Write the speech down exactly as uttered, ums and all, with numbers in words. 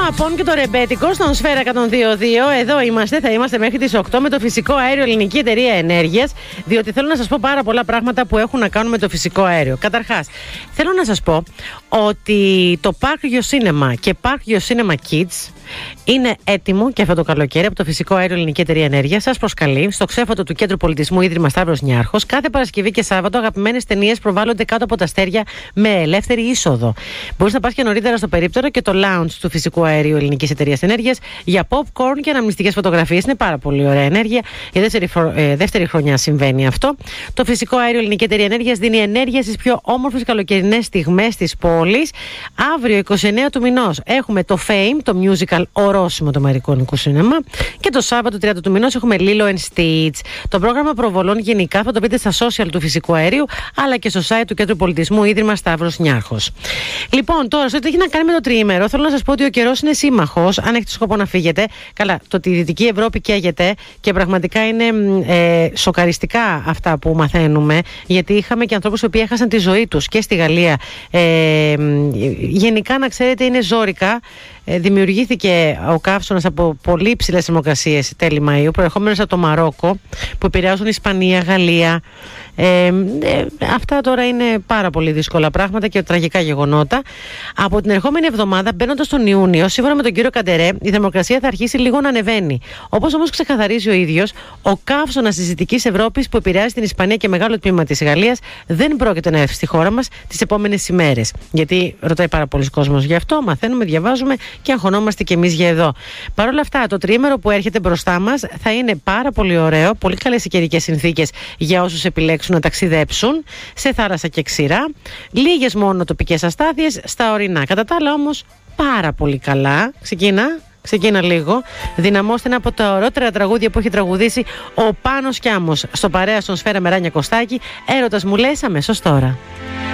Απόν και το ρεμπέτικο στον Σφαίρα εκατόν δύο κόμμα δύο. Εδώ είμαστε, θα είμαστε μέχρι τις οκτώ με το φυσικό αέριο Ελληνική Εταιρεία Ενέργειας. Διότι θέλω να σας πω πάρα πολλά πράγματα που έχουν να κάνουν με το φυσικό αέριο. Καταρχάς, θέλω να σας πω ότι το Park Your Cinema και Park Your Cinema Kids είναι έτοιμο και αυτό το καλοκαίρι από το φυσικό αέριο Ελληνική Εταιρεία Ενέργειας. Σας προσκαλεί στο ξέφωτο του Κέντρου Πολιτισμού Ίδρυμα Σταύρος Νιάρχος. Κάθε Παρασκευή και Σάββατο αγαπημένες ταινίες προβάλλονται κάτω από τα αστέρια με ελεύθερη είσοδο. Μπορείς να πας και νωρίτερα στο περίπτερο και το lounge του φυσικού αερίου Ελληνικής Εταιρείας Ενέργειας για popcorn και αναμνηστικές φωτογραφίες. Είναι πάρα πολύ ωραία ενέργεια. Για δεύτερη, ε, δεύτερη χρονιά συμβαίνει αυτό. Το φυσικό αέριο Ελληνική Εταιρεία Ενέργειας δίνει ενέργεια στις πιο όμορφες καλοκαιρινές στιγμές της πόλης. Αύριο, είκοσι εννέα του μηνός, έχουμε το Fame, το musical ορόσημο του αμερικανικού σινεμά. Και το Σάββατο, τριάντα του μηνός, έχουμε Lilo and Stitch. Το πρόγραμμα προβολών γενικά θα το βρείτε στα social του φυσικού αερίου, αλλά και στο site του Κέντρου Πολιτισμού Ίδρυμα Σταύρος Νιάρχος. Λοιπόν, τώρα, στο τι έχει να κάνει με το τριήμερο, θέλω να σας πω ότι ο καιρός είναι σύμμαχος. Αν έχετε σκοπό να φύγετε, καλά, το ότι η Δυτική Ευρώπη καίγεται και πραγματικά είναι ε, σοκαριστικά αυτά που μαθαίνουμε, γιατί είχαμε και ανθρώπους που έχασαν τη ζωή τους και στη Γαλλία. Ε, γενικά, να ξέρετε, είναι ζόρικα. Ε, δημιουργήθηκε ο καύσωνας από πολύ υψηλές θερμοκρασίες τέλη Μαΐου, προερχόμενος από το Μαρόκο, που επηρεάζουν Ισπανία, Γαλλία. Ε, ε, αυτά τώρα είναι πάρα πολύ δύσκολα πράγματα και τραγικά γεγονότα. Από την ερχόμενη εβδομάδα, μπαίνοντας τον Ιούνιο, σύμφωνα με τον κύριο Καντερέ, η θερμοκρασία θα αρχίσει λίγο να ανεβαίνει. Όπως όμως ξεκαθαρίζει ο ίδιος, ο καύσωνας της Δυτικής Ευρώπης που επηρεάζει την Ισπανία και μεγάλο τμήμα της Γαλλίας δεν πρόκειται να έρθει στη χώρα μας τις επόμενες ημέρες. Γιατί ρωτάει πάρα πολλοί κόσμος γι' αυτό, μαθαίνουμε, διαβάζουμε και αγχωνόμαστε κι εμείς για εδώ. Παρ' όλα αυτά, το τριήμερο που έρχεται μπροστά μας θα είναι πάρα πολύ ωραίο, πολύ καλές οι καιρικές συνθήκες για όσους επιλέξουν να ταξιδέψουν σε θάλασσα και ξηρά. Λίγες μόνο τοπικές αστάθειες στα ορεινά. Κατά τα άλλα όμως πάρα πολύ καλά. Ξεκίνα. Ξεκίνα λίγο. Δυναμώστε ένα από τα ωραίτερα τραγούδια που έχει τραγουδήσει ο Πάνος Κιάμος στο παρέα στον Σφαίρα Μεράνια Κωστάκη. Έρωτας μου λες αμέσως τώρα.